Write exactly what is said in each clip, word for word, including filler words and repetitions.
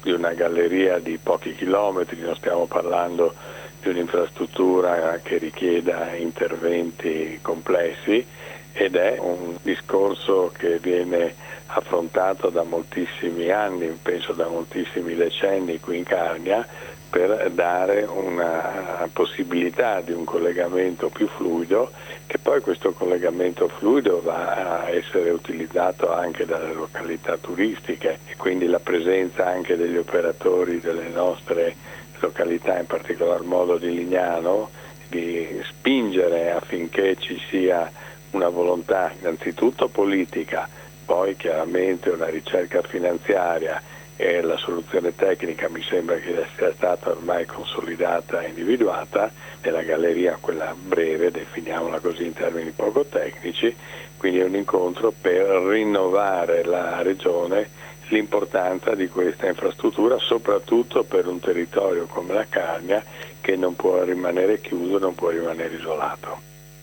di una galleria di pochi chilometri, non stiamo parlando di un'infrastruttura che richieda interventi complessi, ed è un discorso che viene affrontato da moltissimi anni, penso da moltissimi decenni qui in Carnia, per dare una possibilità di un collegamento più fluido, che poi questo collegamento fluido va a essere utilizzato anche dalle località turistiche, e quindi la presenza anche degli operatori delle nostre località, in particolar modo di Lignano, di spingere affinché ci sia una volontà innanzitutto politica, poi chiaramente una ricerca finanziaria, e la soluzione tecnica mi sembra che sia stata ormai consolidata e individuata nella galleria, quella breve, definiamola così in termini poco tecnici. Quindi è un incontro per rinnovare la regione, l'importanza di questa infrastruttura, soprattutto per un territorio come la Carnia, che non può rimanere chiuso, non può rimanere isolato.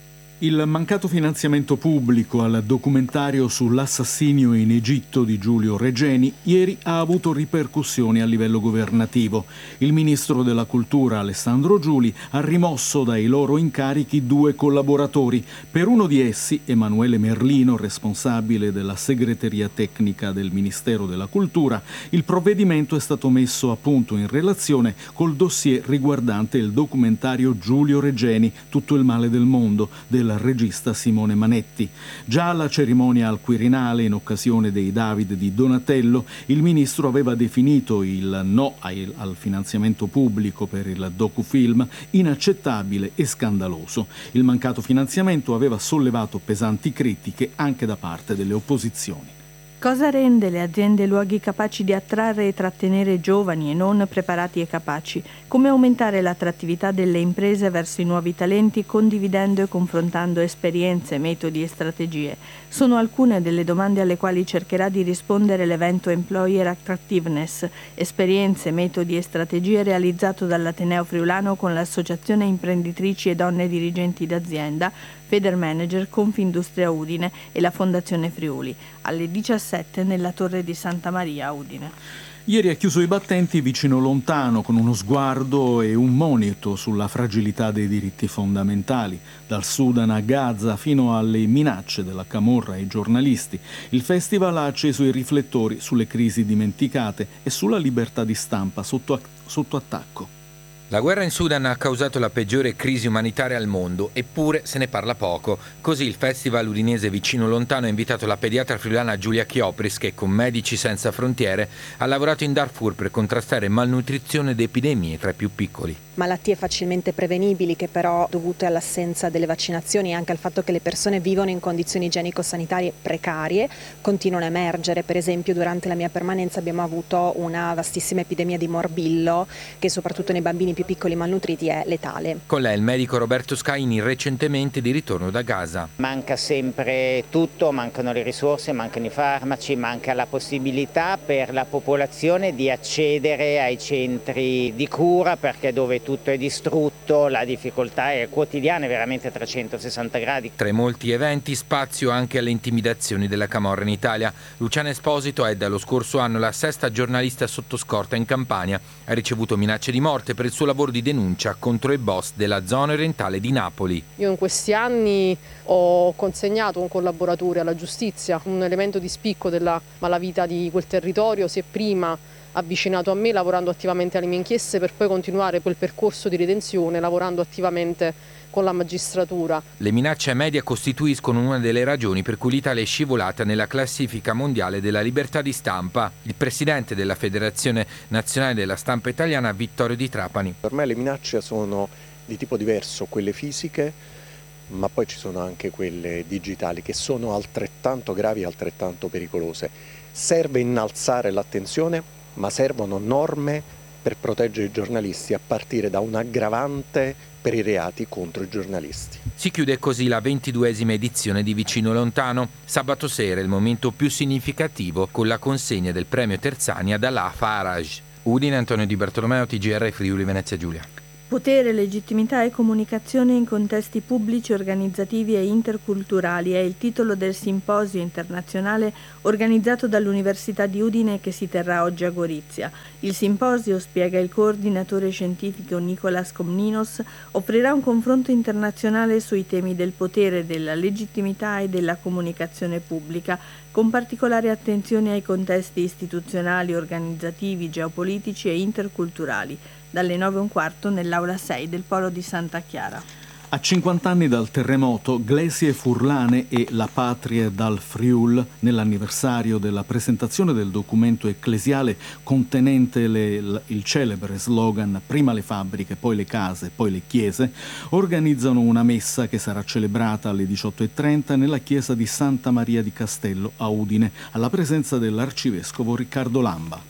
Il mancato finanziamento pubblico al documentario sull'assassinio in Egitto di Giulio Regeni ieri ha avuto ripercussioni a livello governativo. Il ministro della Cultura Alessandro Giuli ha rimosso dai loro incarichi due collaboratori. Per uno di essi, Emanuele Merlino, responsabile della segreteria tecnica del Ministero della Cultura, il provvedimento è stato messo a punto in relazione col dossier riguardante il documentario Giulio Regeni, Tutto il male del mondo, del regista Simone Manetti. Già alla cerimonia al Quirinale, in occasione dei David di Donatello, il ministro aveva definito il no al finanziamento pubblico per il docufilm inaccettabile e scandaloso. Il mancato finanziamento aveva sollevato pesanti critiche anche da parte delle opposizioni. Cosa rende le aziende luoghi capaci di attrarre e trattenere giovani e non preparati e capaci? Come aumentare l'attrattività delle imprese verso i nuovi talenti, condividendo e confrontando esperienze, metodi e strategie? Sono alcune delle domande alle quali cercherà di rispondere l'evento Employer Attractiveness, esperienze, metodi e strategie, realizzato dall'Ateneo Friulano con l'Associazione Imprenditrici e Donne Dirigenti d'Azienda, Federmanager, Confindustria Udine e la Fondazione Friuli, alle diciassette nella Torre di Santa Maria a Udine. Ieri ha chiuso i battenti Vicino Lontano, con uno sguardo e un monito sulla fragilità dei diritti fondamentali, dal Sudan a Gaza fino alle minacce della camorra ai giornalisti. Il festival ha acceso i riflettori sulle crisi dimenticate e sulla libertà di stampa sotto, sotto attacco. La guerra in Sudan ha causato la peggiore crisi umanitaria al mondo, eppure se ne parla poco. Così il festival udinese Vicino Lontano ha invitato la pediatra friulana Giulia Chiopris, che con Medici Senza Frontiere ha lavorato in Darfur per contrastare malnutrizione ed epidemie tra i più piccoli. Malattie facilmente prevenibili che però, dovute all'assenza delle vaccinazioni e anche al fatto che le persone vivono in condizioni igienico-sanitarie precarie, continuano a emergere. Per esempio, durante la mia permanenza abbiamo avuto una vastissima epidemia di morbillo che soprattutto nei bambini più piccoli malnutriti è letale. Con lei il medico Roberto Scaini, recentemente di ritorno da Gaza. Manca sempre tutto, mancano le risorse, mancano i farmaci, manca la possibilità per la popolazione di accedere ai centri di cura, perché dove tutto è distrutto la difficoltà è quotidiana, è veramente a trecentosessanta gradi. Tra i molti eventi, spazio anche alle intimidazioni della camorra in Italia. Luciana Esposito è dallo scorso anno la sesta giornalista sotto scorta in Campania. Ha ricevuto minacce di morte per il suo lavoro di denuncia contro il boss della zona orientale di Napoli. Io in questi anni ho consegnato un collaboratore alla giustizia, un elemento di spicco della malavita di quel territorio. Si è prima avvicinato a me lavorando attivamente alle mie inchieste, per poi continuare quel percorso di redenzione lavorando attivamente con la magistratura. Le minacce ai media costituiscono una delle ragioni per cui l'Italia è scivolata nella classifica mondiale della libertà di stampa. Il presidente della Federazione Nazionale della Stampa Italiana, Vittorio Di Trapani. Per me le minacce sono di tipo diverso, quelle fisiche, ma poi ci sono anche quelle digitali che sono altrettanto gravi e altrettanto pericolose. Serve innalzare l'attenzione, ma servono norme per proteggere i giornalisti, a partire da un aggravante per i reati contro i giornalisti. Si chiude così la ventiduesima edizione di Vicino Lontano. Sabato sera il momento più significativo, con la consegna del premio Terzania dall'A F A Araj. Udine, Antonio Di Bartolomeo, T G R Friuli Venezia Giulia. Potere, legittimità e comunicazione in contesti pubblici, organizzativi e interculturali è il titolo del simposio internazionale organizzato dall'Università di Udine che si terrà oggi a Gorizia. Il simposio, spiega il coordinatore scientifico Nicolas Komninos, offrirà un confronto internazionale sui temi del potere, della legittimità e della comunicazione pubblica, con particolare attenzione ai contesti istituzionali, organizzativi, geopolitici e interculturali. Dalle nove e un quarto nell'aula sei del Polo di Santa Chiara. A cinquanta anni dal terremoto, Glesie Furlane e La Patria dal Friul, nell'anniversario della presentazione del documento ecclesiale contenente le, il celebre slogan «Prima le fabbriche, poi le case, poi le chiese», organizzano una messa che sarà celebrata alle diciotto e trenta nella chiesa di Santa Maria di Castello a Udine, alla presenza dell'arcivescovo Riccardo Lamba.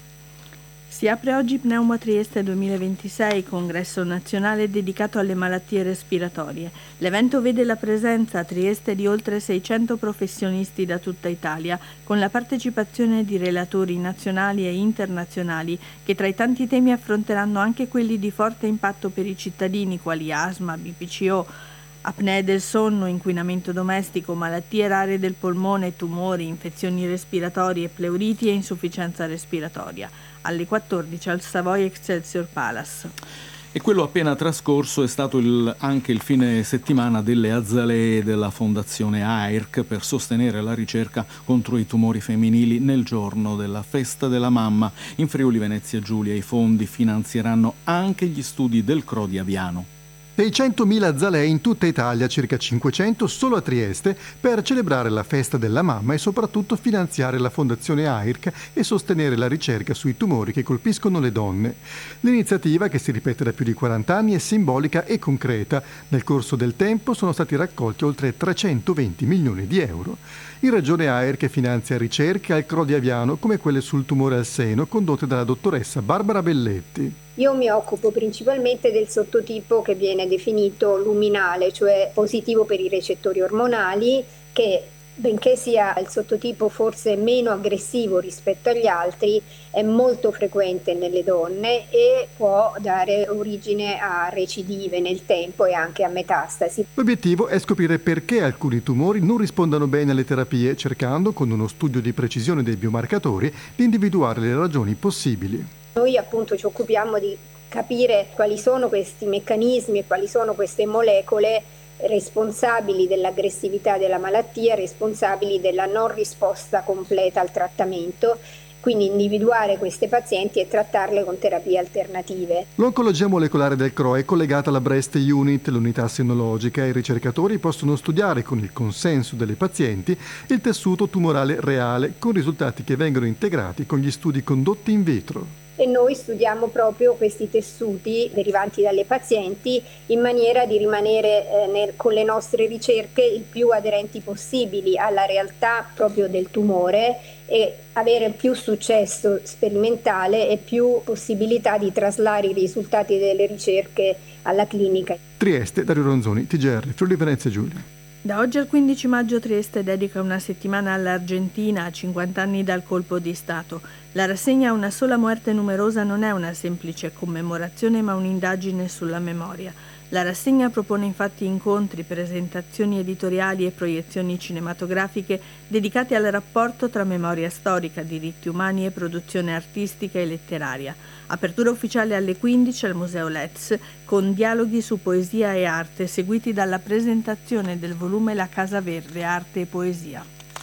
Si apre oggi Pneuma Trieste duemilaventisei, congresso nazionale dedicato alle malattie respiratorie. L'evento vede la presenza a Trieste di oltre seicento professionisti da tutta Italia, con la partecipazione di relatori nazionali e internazionali che tra i tanti temi affronteranno anche quelli di forte impatto per i cittadini, quali asma, B P C O, apnee del sonno, inquinamento domestico, malattie rare del polmone, tumori, infezioni respiratorie, pleuriti e insufficienza respiratoria. Alle quattordici al Savoy Excelsior Palace. E quello appena trascorso è stato il, anche il fine settimana delle azalee della Fondazione A I R C per sostenere la ricerca contro i tumori femminili nel giorno della Festa della Mamma. In Friuli Venezia Giulia i fondi finanzieranno anche gli studi del C R O di Aviano. seicentomila azalee in tutta Italia, circa cinquecento solo a Trieste, per celebrare la festa della mamma e soprattutto finanziare la Fondazione A I R C e sostenere la ricerca sui tumori che colpiscono le donne. L'iniziativa, che si ripete da più di quaranta anni, è simbolica e concreta. Nel corso del tempo sono stati raccolti oltre trecentoventi milioni di euro. In Regione A I R C finanzia ricerche al C R O di Aviano come quelle sul tumore al seno condotte dalla dottoressa Barbara Belletti. Io mi occupo principalmente del sottotipo che viene definito luminale, cioè positivo per i recettori ormonali, che benché sia il sottotipo forse meno aggressivo rispetto agli altri, è molto frequente nelle donne e può dare origine a recidive nel tempo e anche a metastasi. L'obiettivo è scoprire perché alcuni tumori non rispondano bene alle terapie, cercando, con uno studio di precisione dei biomarcatori, di individuare le ragioni possibili. Noi appunto ci occupiamo di capire quali sono questi meccanismi e quali sono queste molecole responsabili dell'aggressività della malattia, responsabili della non risposta completa al trattamento, quindi individuare queste pazienti e trattarle con terapie alternative. L'oncologia molecolare del C R O è collegata alla Breast Unit, l'unità senologica, e i ricercatori possono studiare con il consenso delle pazienti il tessuto tumorale reale, con risultati che vengono integrati con gli studi condotti in vitro. E noi studiamo proprio questi tessuti derivanti dalle pazienti in maniera di rimanere eh, nel, con le nostre ricerche il più aderenti possibili alla realtà proprio del tumore e avere più successo sperimentale e più possibilità di traslare i risultati delle ricerche alla clinica. Trieste, Dario Ronzoni, T G R, Friuli Venezia Giulia. Da oggi al quindici maggio Trieste dedica una settimana all'Argentina a cinquanta anni dal colpo di Stato. La rassegna Una sola muerte numerosa non è una semplice commemorazione ma un'indagine sulla memoria. La rassegna propone infatti incontri, presentazioni editoriali e proiezioni cinematografiche dedicate al rapporto tra memoria storica, diritti umani e produzione artistica e letteraria. Apertura ufficiale alle quindici al Museo Letz, con dialoghi su poesia e arte seguiti dalla presentazione del volume La Casa Verde, Arte e Poesia.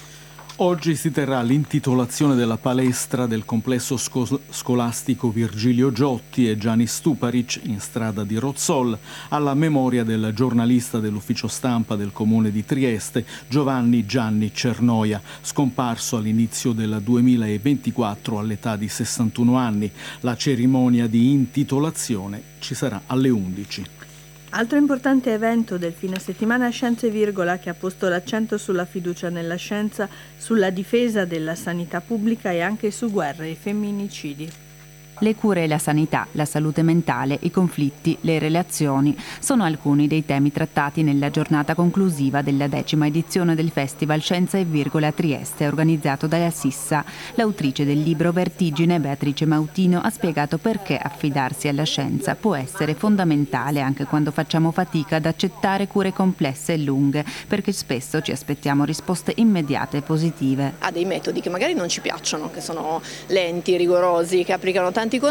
Oggi si terrà l'intitolazione della palestra del complesso sco- scolastico Virgilio Giotti e Gianni Stuparic in strada di Rozzol alla memoria del giornalista dell'ufficio stampa del comune di Trieste Giovanni Gianni Cernoia, scomparso all'inizio del duemilaventiquattro all'età di sessantuno anni. La cerimonia di intitolazione ci sarà alle undici. Altro importante evento del fine settimana Scienze Virgola, che ha posto l'accento sulla fiducia nella scienza, sulla difesa della sanità pubblica e anche su guerre e femminicidi. Le cure e la sanità, la salute mentale, i conflitti, le relazioni sono alcuni dei temi trattati nella giornata conclusiva della decima edizione del Festival Scienza e Virgola a Trieste, organizzato dalla Sissa. L'autrice del libro Vertigine, Beatrice Mautino, ha spiegato perché affidarsi alla scienza può essere fondamentale anche quando facciamo fatica ad accettare cure complesse e lunghe, perché spesso ci aspettiamo risposte immediate e positive. Ha dei metodi che magari non ci piacciono, che sono lenti, rigorosi, che applicano tanti